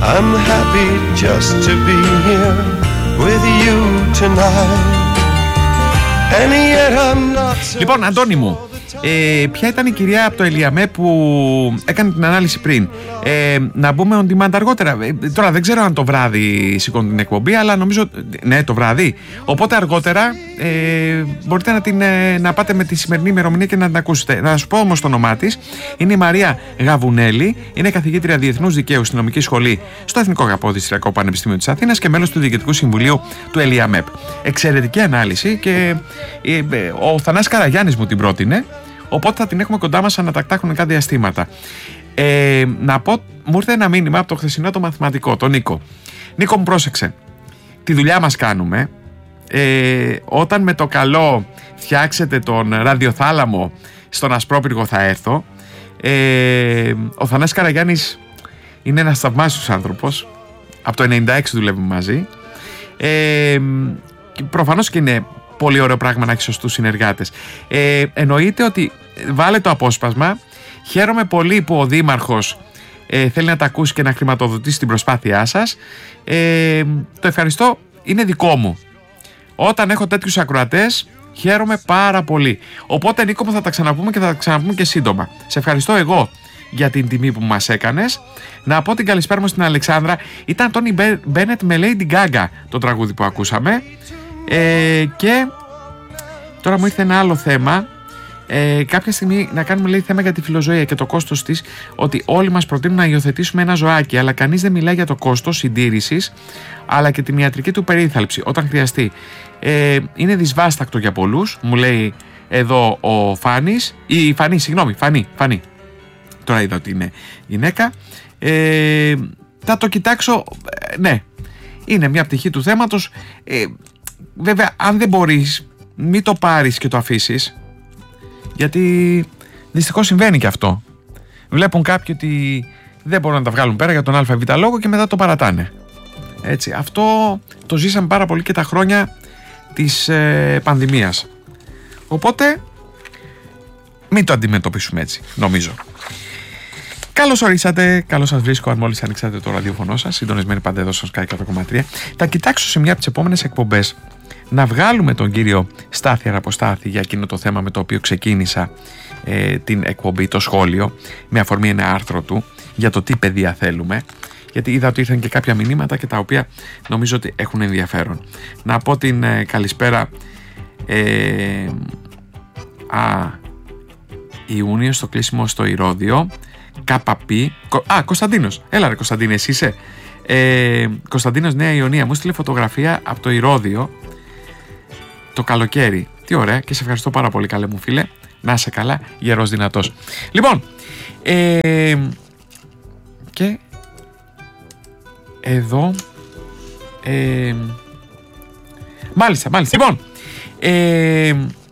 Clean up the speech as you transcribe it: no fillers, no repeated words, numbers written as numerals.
I'm happy just to be here with you tonight. And yet I'm not so. Λοιπόν, Αντώνη μου, ποια ήταν η κυρία από το Ελιαμέ που έκανε την ανάλυση πριν? Να μπούμε on demand αργότερα. Τώρα δεν ξέρω αν το βράδυ σηκώνει την εκπομπή, αλλά νομίζω ναι, το βράδυ. Οπότε αργότερα μπορείτε να πάτε με τη σημερινή ημερομηνία και να την ακούσετε. Να σου πω όμως το όνομά της. Είναι η Μαρία Γαβουνέλη. Είναι καθηγήτρια Διεθνούς Δικαίου στην Νομική Σχολή στο Εθνικό Καποδιστριακό Πανεπιστήμιο της Αθήνας και μέλος του Διοικητικού Συμβουλίου του Ελιαμέπ. Εξαιρετική ανάλυση και ο Θανάσης Καραγιάννης μου την πρότεινε. Οπότε θα την έχουμε κοντά μας ανατακτά χρονικά διαστήματα. Να πω, μου ήρθε ένα μήνυμα από το χθεσινό το μαθηματικό, τον Νίκο. Νίκο μου, πρόσεξε. Τη δουλειά μας κάνουμε. Όταν με το καλό φτιάξετε τον ραδιοθάλαμο στον Ασπρόπυργο θα έρθω. Ο Θανάσης Καραγιάννης είναι ένας θαυμάσιος άνθρωπος. Από το 96 δουλεύουμε μαζί. Προφανώς και είναι πολύ ωραίο πράγμα να έχει σωστούς συνεργάτες. Εννοείται ότι βάλε το απόσπασμα. Χαίρομαι πολύ που ο Δήμαρχος θέλει να τα ακούσει και να χρηματοδοτήσει την προσπάθειά σας. Το ευχαριστώ, είναι δικό μου. Όταν έχω τέτοιους ακροατές χαίρομαι πάρα πολύ. Οπότε Νίκο μου, θα τα ξαναπούμε και θα τα ξαναπούμε και σύντομα. Σε ευχαριστώ εγώ για την τιμή που μας έκανες. Να πω την καλησπέρα μου στην Αλεξάνδρα. Ήταν Τόνι Μπένετ με Lady Gaga το τραγούδι που ακούσαμε. Και τώρα μου ήρθε ένα άλλο θέμα. Κάποια στιγμή να κάνουμε, λέει, θέμα για τη φιλοζωία και το κόστος της. Ότι όλοι μας προτείνουν να υιοθετήσουμε ένα ζωάκι, αλλά κανείς δεν μιλάει για το κόστος συντήρησης αλλά και την ιατρική του περίθαλψη όταν χρειαστεί. Είναι δυσβάστακτο για πολλούς, μου λέει εδώ ο Φάνης. Η Φανή, συγγνώμη, Φανή. Τώρα είδα ότι είναι γυναίκα. Θα το κοιτάξω. Ναι, είναι μια πτυχή του θέματος. Βέβαια, αν δεν μπορείς, μην το πάρεις και το αφήσεις, γιατί δυστυχώς συμβαίνει και αυτό. Βλέπουν κάποιοι ότι δεν μπορούν να τα βγάλουν πέρα για τον ΑΒ λόγο και μετά το παρατάνε. Έτσι, αυτό το ζήσαμε πάρα πολύ και τα χρόνια της πανδημίας. Οπότε μην το αντιμετωπίσουμε έτσι, νομίζω. Καλώς ορίσατε, καλώς σας βρίσκω αν μόλις ανοίξατε το ραδιοφωνό σας, συντονισμένοι πάντα εδώ στο Sky 100,3. Θα κοιτάξω σε μια από τις επόμενες εκπομπές να βγάλουμε τον κύριο Στάθη Αραποστάθη για εκείνο το θέμα με το οποίο ξεκίνησα την εκπομπή, το σχόλιο, με αφορμή ένα άρθρο του για το τι παιδεία θέλουμε, γιατί είδα ότι ήρθαν και κάποια μηνύματα και τα οποία νομίζω ότι έχουν ενδιαφέρον. Να πω την καλησπέρα Ιούνιο στο κλείσιμο στο Ηρώδιο. ΚΠ. Κωνσταντίνος. Έλα ρε Κωνσταντίνε, εσύ είσαι? Κωνσταντίνος, Νέα Ιωνία. Μου στείλε φωτογραφία από το Ηρώδιο το καλοκαίρι. Τι ωραία και σε ευχαριστώ πάρα πολύ, καλέ μου φίλε. Να είσαι καλά, γερός δυνατός. Λοιπόν, και εδώ μάλιστα. Λοιπόν,